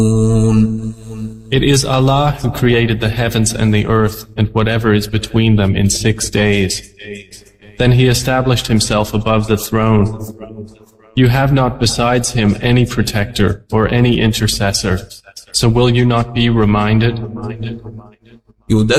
It is Allah who created the heavens and the earth and whatever is between them in 6 days. Then He established Himself above the throne. You have not besides Him any protector or any intercessor. So will you not be reminded? يدبر